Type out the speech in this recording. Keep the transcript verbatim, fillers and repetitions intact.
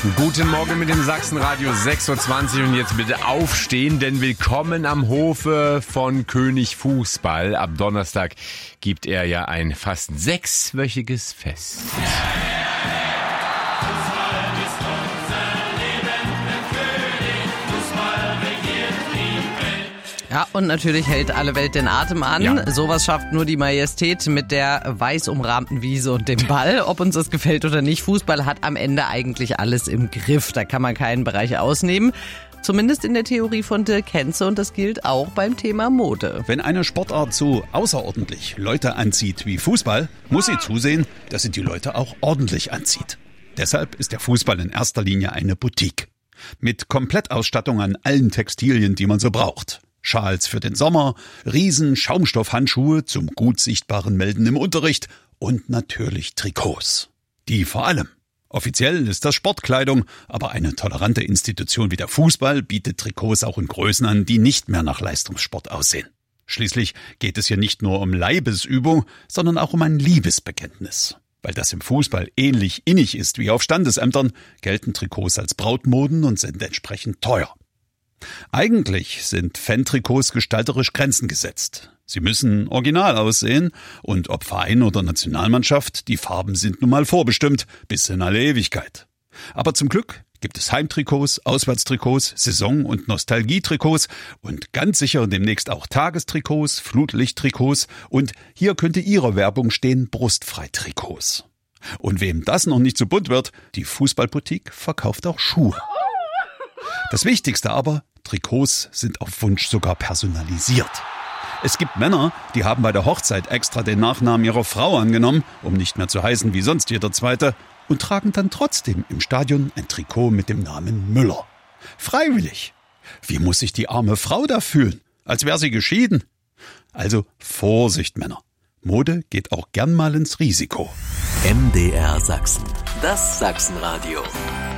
Guten Morgen mit dem Sachsenradio sechs Uhr zwanzig und jetzt bitte aufstehen, denn willkommen am Hofe von König Fußball. Ab Donnerstag gibt er ja ein fast sechswöchiges Fest. Ja, und natürlich hält alle Welt den Atem an. Ja. Sowas schafft nur die Majestät mit der weiß umrahmten Wiese und dem Ball. Ob uns das gefällt oder nicht, Fußball hat am Ende eigentlich alles im Griff. Da kann man keinen Bereich ausnehmen. Zumindest in der Theorie von Dirk Henze, und das gilt auch beim Thema Mode. Wenn eine Sportart so außerordentlich Leute anzieht wie Fußball, muss sie zusehen, dass sie die Leute auch ordentlich anzieht. Deshalb ist der Fußball in erster Linie eine Boutique. Mit Komplettausstattung an allen Textilien, die man so braucht. Schals für den Sommer, riesen Schaumstoffhandschuhe zum gut sichtbaren Melden im Unterricht und natürlich Trikots. Die vor allem. Offiziell ist das Sportkleidung, aber eine tolerante Institution wie der Fußball bietet Trikots auch in Größen an, die nicht mehr nach Leistungssport aussehen. Schließlich geht es hier nicht nur um Leibesübung, sondern auch um ein Liebesbekenntnis. Weil das im Fußball ähnlich innig ist wie auf Standesämtern, gelten Trikots als Brautmoden und sind entsprechend teuer. Eigentlich sind Fan-Trikots gestalterisch Grenzen gesetzt. Sie müssen original aussehen und ob Verein oder Nationalmannschaft, die Farben sind nun mal vorbestimmt, bis in alle Ewigkeit. Aber zum Glück gibt es Heimtrikots, Auswärtstrikots, Saison- und Nostalgietrikots und ganz sicher demnächst auch Tagestrikots, Flutlichttrikots und hier könnte Ihre Werbung stehen, Brustfreitrikots. Und wem das noch nicht zu bunt wird, die Fußballboutique verkauft auch Schuhe. Das Wichtigste aber, Trikots sind auf Wunsch sogar personalisiert. Es gibt Männer, die haben bei der Hochzeit extra den Nachnamen ihrer Frau angenommen, um nicht mehr zu heißen wie sonst jeder Zweite, und tragen dann trotzdem im Stadion ein Trikot mit dem Namen Müller. Freiwillig. Wie muss sich die arme Frau da fühlen? Als wäre sie geschieden. Also Vorsicht, Männer. Mode geht auch gern mal ins Risiko. M D R Sachsen. Das Sachsenradio.